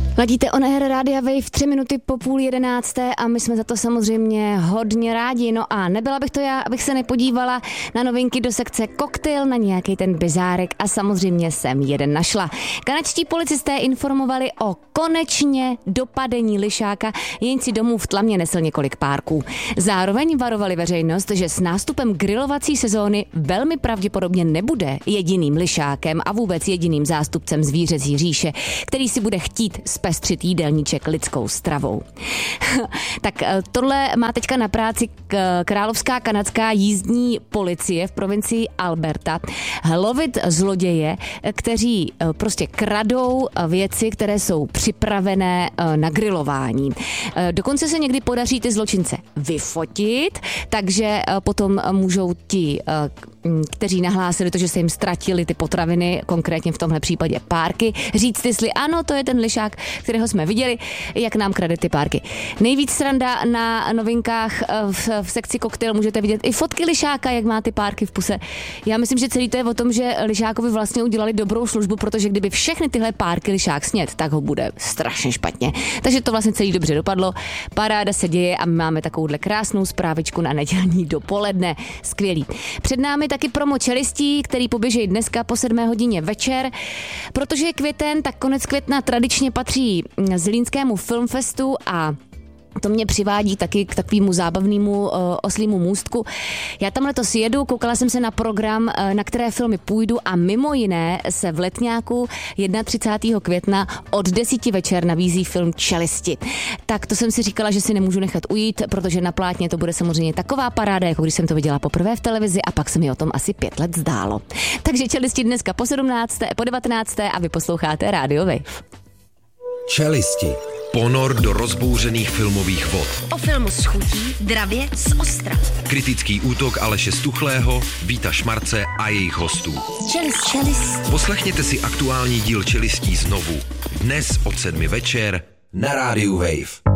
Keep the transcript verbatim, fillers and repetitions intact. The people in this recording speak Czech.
Ladíte On Air Rádia Wave tři minuty po půl jedenácté a my jsme za to samozřejmě hodně rádi. No a nebyla bych to já, abych se nepodívala na novinky do sekce Koktejl, na nějaký ten bizárek a samozřejmě jsem jeden našla. Kanadští policisté informovali o konečně dopadení lišáka, jenž si domů v Tlamě nesl několik párků. Zároveň varovali veřejnost, že s nástupem grilovací sezóny velmi pravděpodobně nebude jediným lišákem a vůbec jediným zástupcem zvířecí říše, který si bude chtít zpestřit jídelníček lidskou stravou. Tak tohle má teďka na práci královská kanadská jízdní policie v provincii Alberta. Lovit zloděje, kteří prostě kradou věci, které jsou připravené na grilování. Dokonce se někdy podaří ty zločince vyfotit, takže potom můžou ti, kteří nahlásili to, že se jim ztratili ty potraviny, konkrétně v tomhle případě párky, říct, jestli ano, to je ten lišák, kterého jsme viděli, jak nám krade ty párky. Nejvíc sranda na novinkách v, v sekci Koktejl můžete vidět i fotky lišáka, jak má ty párky v puse. Já myslím, že celý to je o tom, že lišákovi vlastně udělali dobrou službu, protože kdyby všechny tyhle párky lišák sněd, tak ho bude strašně špatně. Takže to vlastně celý dobře dopadlo. Paráda se děje a my máme takovouhle krásnou zprávičku na nedělní dopoledne. Skvělý. Před námi taky promo Čelistí, který poběžejí dneska po sedmé hodině večer. Protože je květen, tak konec května tradičně patří Zlínskému filmfestu a to mě přivádí taky k takovému zábavnému uh, oslímu můstku. Já tam letos jedu, koukala jsem se na program, uh, na které filmy půjdu a mimo jiné se v Letňáku třicátého prvního května od desíti večer nabízí film Čelisti. Tak to jsem si říkala, že si nemůžu nechat ujít, protože na plátně to bude samozřejmě taková paráda, jako když jsem to viděla poprvé v televizi a pak se mi o tom asi pět let zdálo. Takže Čelisti dneska po sedmnácté, po devatenácté a vy posloucháte Radio Wave. Čelisti. Ponor do rozbouřených filmových vod. O filmu s chutí, dravě, z ostra. Kritický útok Aleše Stuchlého, Víta Šmarce a jejich hostů. Čelist, čelist. Poslechněte si aktuální díl Čelistí znovu. Dnes od sedmi večer na rádiu Wave.